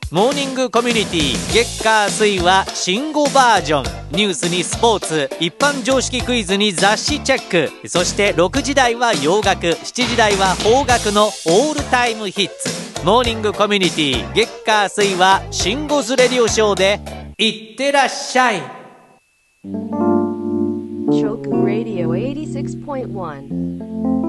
モーニングコミュニティ月火水は新語バージョン。ニュースにスポーツ、一般常識クイズに雑誌チェック。そして6時台は洋楽、7時台は邦楽のオールタイムヒッツ。モーニングコミュニティ月火水は新語ズレディオショーでいってらっしゃい。 Choku Radio 86.1